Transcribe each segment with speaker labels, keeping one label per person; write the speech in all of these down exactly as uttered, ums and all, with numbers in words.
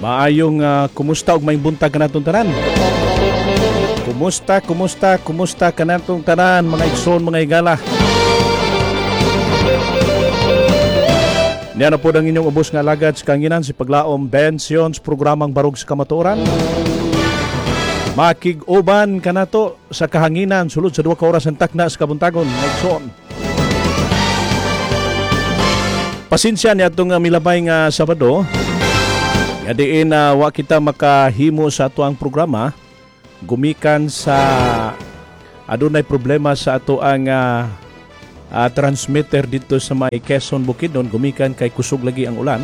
Speaker 1: Maayong uh, kumusta ug may buntag kanatong tanan. Kumusta, kumusta, kumusta kanatong tanan mga igsoon, mga higala. Niyan na po ang inyong ubos nga lagad sa kanginan si Paglaom Bensions, programang Barog sa Kamatuoran. Makig-uban kanato sa kahanginan sulod sa duwa ka oras ang takna sa kabuntagon mga igsoon. Pasensya niya itong uh, milabay nga Sabado. Yadiin na uh, wa kita makahimo sa ato ang programa. Gumikan sa adunay problema sa ato ang uh, uh, transmitter dito sa may Quezon Bukidnon. Gumikan kay kusog lagi ang ulan.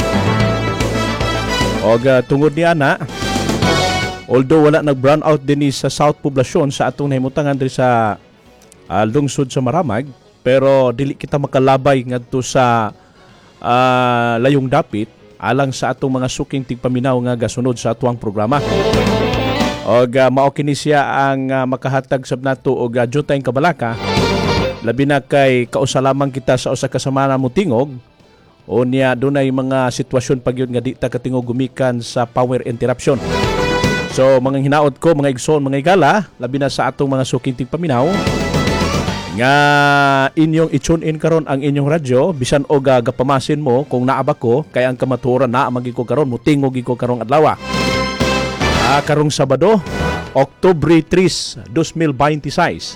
Speaker 1: O uh, tungod ni ana, although wala nag-brown out din sa South Poblacion sa atong nahimutangan diri sa uh, lungsod sa Maramag, pero dili kita makalabay ngadto sa uh, layong dapit alang sa atong mga suking tigpaminaw nga gasunod sa atuang programa. Og uh, mao kini siya ang uh, makahatag sab nato og uh, jutay kabalaka labi na kay kausalamang kita sa usa ka semana mo tingog o niya dunay mga sitwasyon pagyud nga di ta katingog gumikan sa power interruption. So mga hinaot ko, mga igsoon, mga igala, labi na sa atong mga suking tigpaminaw nga inyong i-tune in karon ang inyong radyo bisan og uh, gapamasin mo kung naaba ko kay ang kamatuoran na magi ko karon mutingog ko karong adlaw. Ah, karong Sabado, Oktubre tres, dos mil veintiséis.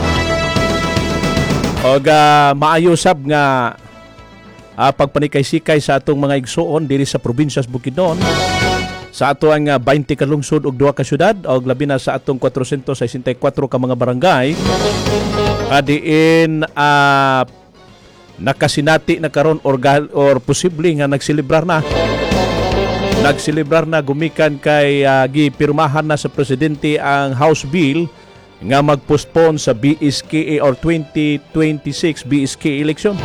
Speaker 1: Og uh, maayo sab nga uh, pagpanikay-sikay sa atong mga igsoon diri sa probinsya sa Bukidnon. Sa ato ang uh, twenty ka lungsod ug duha ka syudad og labi na sa atong four hundred sixty-four ka mga barangay. Adiin uh, nakasinati na karon or, or posible nga nagsilibrar na. Nagsilibrar na gumikan kay uh, gipirmahan na sa presidente ang House Bill nga mag-postpone sa B S K A or twenty twenty-six B S K A election.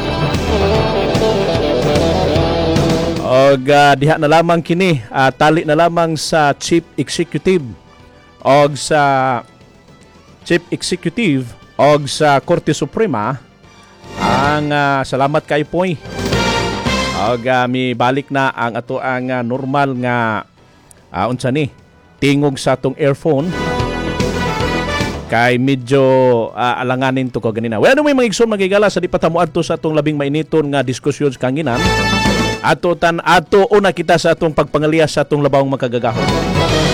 Speaker 1: Og uh, diha na lamang kini, uh, tali na lamang sa Chief Executive og sa Chief Executive og sa Korte Suprema ang uh, salamat kay Poy. Og uh, mi balik na ang ato ang uh, normal nga uh, unsa ni tingog sa atong earphone kay medyo uh, alanganin to ko ganina. Well, may mga igsoon magigala sa di patamuadto sa atong labing mainiton nga diskusyon sa kanginan. Ato tan ato una kita sa atong pagpangalias sa atong labawong makagagahon.